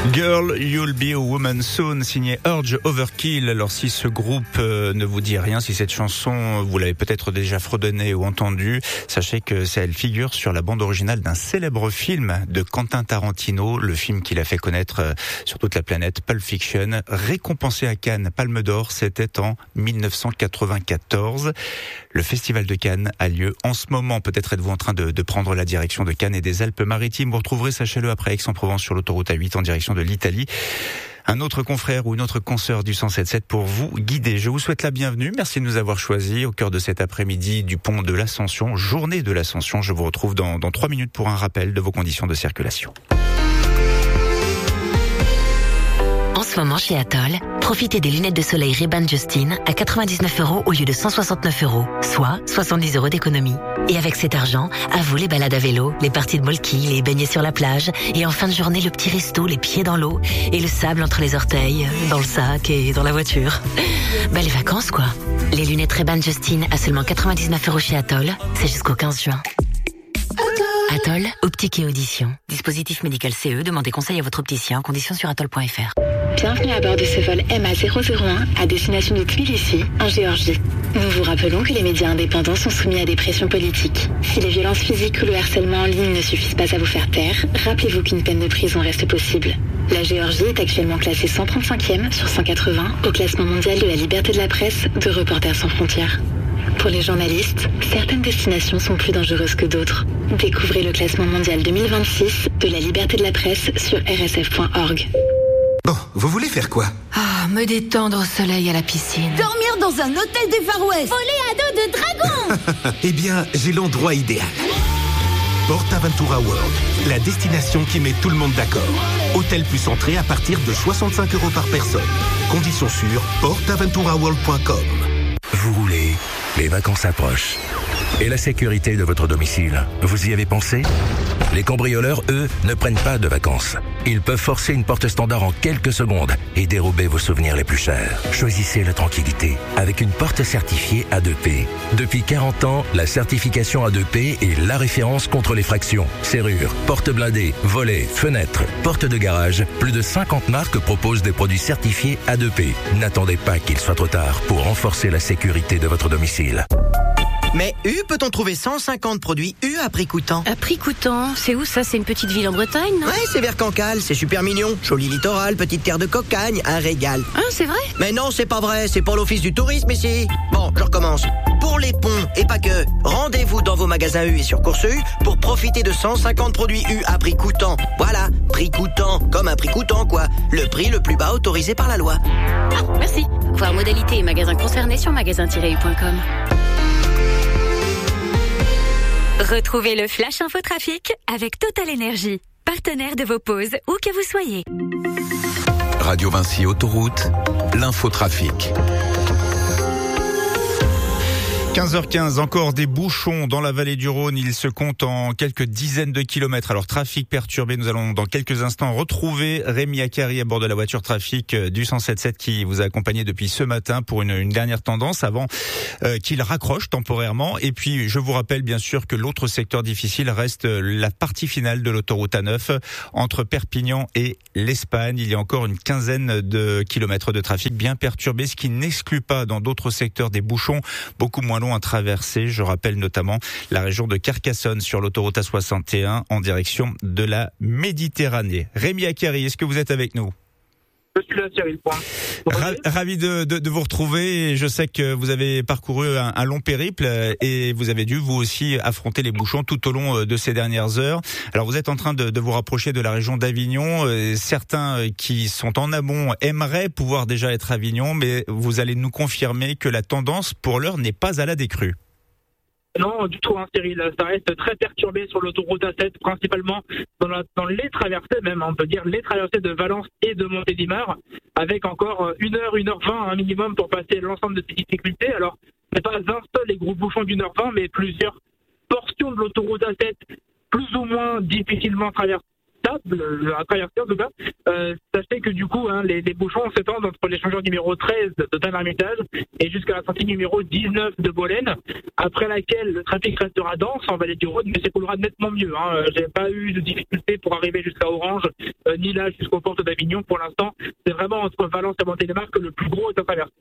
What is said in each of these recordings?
Girl, You'll Be a Woman Soon, signé Urge Overkill. Alors si ce groupe ne vous dit rien, si cette chanson vous l'avez peut-être déjà fredonnée ou entendue, sachez que elle figure sur la bande originale d'un célèbre film de Quentin Tarantino, le film qu'il a fait connaître sur toute la planète, Pulp Fiction, récompensé à Cannes, Palme d'Or, c'était en 1994. Le Festival de Cannes a lieu en ce moment. Peut-être êtes-vous en train de prendre la direction de Cannes et des Alpes-Maritimes. Vous retrouverez, sachez-le, après Aix-en-Provence sur l'autoroute A8 en direction de l'Italie. Un autre confrère ou une autre consoeur du 107.7 pour vous guider. Je vous souhaite la bienvenue. Merci de nous avoir choisis au cœur de cet après-midi du pont de l'Ascension, journée de l'Ascension. Je vous retrouve dans 3 minutes pour un rappel de vos conditions de circulation. En ce moment, chez Atoll, profitez des lunettes de soleil Ray-Ban Justin à 99 € au lieu de 169 €, soit 70 € d'économie. Et avec cet argent, à vous les balades à vélo, les parties de molki, les baignets sur la plage, et en fin de journée, le petit resto, les pieds dans l'eau, et le sable entre les orteils, dans le sac et dans la voiture. Belles vacances, quoi. Les lunettes Ray-Ban Justin à seulement 99 € chez Atoll, c'est jusqu'au 15 juin. Atoll, optique et audition. Dispositif médical CE, demandez conseil à votre opticien, conditions sur atoll.fr. Bienvenue à bord de ce vol MA001 à destination de Tbilissi, en Géorgie. Nous vous rappelons que les médias indépendants sont soumis à des pressions politiques. Si les violences physiques ou le harcèlement en ligne ne suffisent pas à vous faire taire, rappelez-vous qu'une peine de prison reste possible. La Géorgie est actuellement classée 135e sur 180 au classement mondial de la liberté de la presse de Reporters sans frontières. Pour les journalistes, certaines destinations sont plus dangereuses que d'autres. Découvrez le classement mondial 2026 de la liberté de la presse sur rsf.org. Bon, vous voulez faire quoi? Me détendre au soleil à la piscine. Dormir dans un hôtel des Far West. Voler à dos de dragon. Eh bien, j'ai l'endroit idéal. PortAventura World, la destination qui met tout le monde d'accord. Hôtel plus entrée à partir de 65 € par personne. Conditions sur portaventuraworld.com. Vous roulez, les vacances approchent. Et la sécurité de votre domicile, vous y avez pensé? Les cambrioleurs, eux, ne prennent pas de vacances. Ils peuvent forcer une porte standard en quelques secondes et dérober vos souvenirs les plus chers. Choisissez la tranquillité avec une porte certifiée A2P. Depuis 40 ans, la certification A2P est la référence contre les fractions. Serrures, portes blindées, volets, fenêtres, portes de garage. Plus de 50 marques proposent des produits certifiés A2P. N'attendez pas qu'il soit trop tard pour renforcer la sécurité de votre domicile. Mais peut-on trouver 150 produits à prix coûtant? À prix coûtant, c'est où ça? C'est une petite ville en Bretagne, non? Ouais, c'est vers Cancale, c'est super mignon. Joli littoral, petite terre de cocagne, un régal. Ah, c'est vrai? Mais non, c'est pas vrai, c'est pour l'office du tourisme ici. Bon, je recommence. Pour les ponts, et pas que, rendez-vous dans vos magasins U et sur Course U pour profiter de 150 produits U à prix coûtant. Voilà, prix coûtant, comme un prix coûtant quoi. Le prix le plus bas autorisé par la loi. Ah, merci. Voir modalité et magasins concernés sur magasin-u.com. Retrouvez le Flash Infotrafic avec Total Énergie, partenaire de vos pauses où que vous soyez. Radio Vinci Autoroute, l'infotrafic. 15h15, encore des bouchons dans la vallée du Rhône. Il se compte en quelques dizaines de kilomètres. Alors, trafic perturbé. Nous allons dans quelques instants retrouver Rémi Akari à bord de la voiture trafic du 107.7 qui vous a accompagné depuis ce matin pour une dernière tendance avant qu'il raccroche temporairement. Et puis, je vous rappelle bien sûr que l'autre secteur difficile reste la partie finale de l'autoroute A9 entre Perpignan et l'Espagne. Il y a encore une quinzaine de kilomètres de trafic bien perturbé, ce qui n'exclut pas dans d'autres secteurs des bouchons beaucoup moins long à traverser. Je rappelle notamment la région de Carcassonne sur l'autoroute A61 en direction de la Méditerranée. Rémi Akari, est-ce que vous êtes avec nous? Je suis là, Cyril. Ravi de vous retrouver. Je sais que vous avez parcouru un long périple et vous avez dû vous aussi affronter les bouchons tout au long de ces dernières heures. Alors vous êtes en train de vous rapprocher de la région d'Avignon. Certains qui sont en amont aimeraient pouvoir déjà être à Avignon, mais vous allez nous confirmer que la tendance pour l'heure n'est pas à la décrue. Non, du tout, Cyril. Ça reste très perturbé sur l'autoroute A7, principalement dans les traversées, même, on peut dire, les traversées de Valence et de Montélimar, avec encore 1h, 1h20 un minimum pour passer l'ensemble de ces difficultés. Alors, c'est pas un seul les gros bouchons d'1h20, mais plusieurs portions de l'autoroute A7, plus ou moins difficilement traversables, à traverser en tout cas. Sachez que du coup, les bouchons s'étendent entre l'échangeur numéro 13 de Tain-l'Hermitage et jusqu'à la sortie numéro 19 de Bolène, après laquelle le trafic restera dense en vallée du Rhône, mais s'écoulera nettement mieux. J'ai pas eu de difficulté pour arriver jusqu'à Orange, ni là jusqu'aux portes d'Avignon pour l'instant. C'est vraiment entre Valence et Montélimar que le plus gros est à traverser.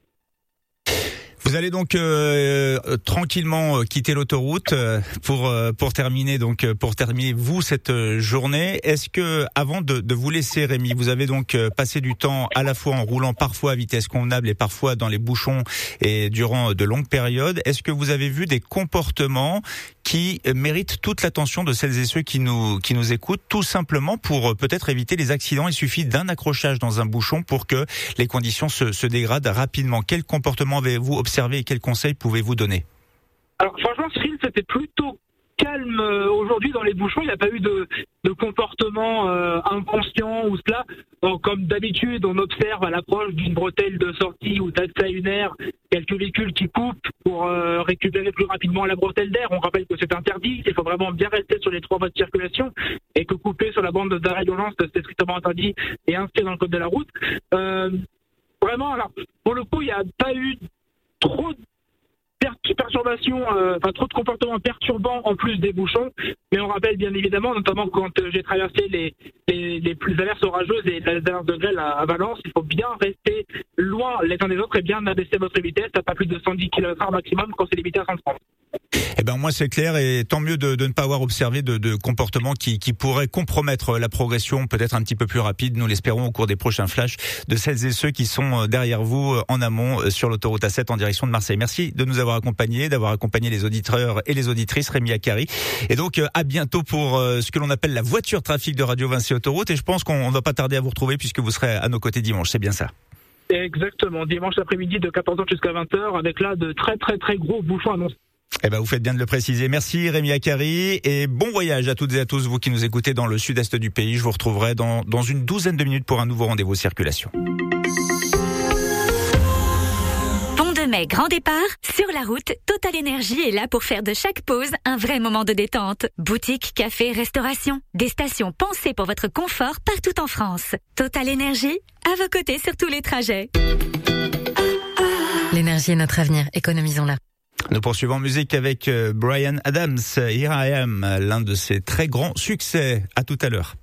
Vous allez donc tranquillement quitter l'autoroute pour terminer vous cette journée. Est-ce que avant de vous laisser, Rémi, vous avez donc passé du temps à la fois en roulant parfois à vitesse convenable et parfois dans les bouchons et durant de longues périodes. Est-ce que vous avez vu des comportements qui méritent toute l'attention de celles et ceux qui nous écoutent, tout simplement pour peut-être éviter les accidents? Il suffit d'un accrochage dans un bouchon pour que les conditions se dégradent rapidement. Quel comportement avez-vous observé et quels conseils pouvez-vous donner? Alors franchement, Cyril, c'était plutôt calme aujourd'hui dans les bouchons. Il n'y a pas eu de comportement inconscient ou cela. Donc, comme d'habitude, on observe à l'approche d'une bretelle de sortie ou d'accès à une aire quelques véhicules qui coupent pour récupérer plus rapidement la bretelle d'air. On rappelle que c'est interdit. Il faut vraiment bien rester sur les 3 voies de circulation et que couper sur la bande d'arrêt d'urgence, c'est strictement interdit et inscrit dans le code de la route. Vraiment, alors pour le coup, il n'y a pas eu trop de perturbations, trop de comportements perturbants en plus des bouchons, mais on rappelle bien évidemment, notamment quand j'ai traversé les plus averses orageuses et les averses de grêle à Valence, il faut bien rester loin les uns des autres et bien abaisser votre vitesse à pas plus de 110 km/h maximum quand c'est limité à 130. Eh ben moi c'est clair, et tant mieux de ne pas avoir observé de comportements qui pourraient compromettre la progression peut-être un petit peu plus rapide, nous l'espérons, au cours des prochains flashs de celles et ceux qui sont derrière vous en amont sur l'autoroute A7 en direction de Marseille. Merci de nous avoir accompagnés, d'avoir accompagné les auditeurs et les auditrices. Rémi Akari. Et donc à bientôt pour ce que l'on appelle la voiture trafic de Radio Vinci Autoroute, et je pense qu'on ne va pas tarder à vous retrouver puisque vous serez à nos côtés dimanche, c'est bien ça? Exactement, dimanche après-midi de 14h jusqu'à 20h avec là de très très très gros bouchons annoncés. Eh ben, vous faites bien de le préciser. Merci Rémi Akari, et bon voyage à toutes et à tous, vous qui nous écoutez dans le sud-est du pays. Je vous retrouverai dans une douzaine de minutes pour un nouveau rendez-vous circulation. Pont de Mai, grand départ. Sur la route, Total Énergie est là pour faire de chaque pause un vrai moment de détente. Boutique, café, restauration. Des stations pensées pour votre confort partout en France. Total Énergie, à vos côtés sur tous les trajets. L'énergie est notre avenir, économisons-la. Nous poursuivons en musique avec Bryan Adams, Here I Am, l'un de ses très grands succès. À tout à l'heure.